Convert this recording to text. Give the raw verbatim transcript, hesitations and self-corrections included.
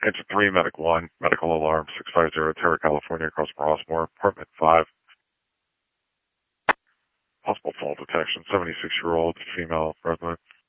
Engine three, Medic one, medical alarm, six five zero, Terra, California, across from Rossmore, apartment five. Possible fall detection, seventy-six-year-old female resident.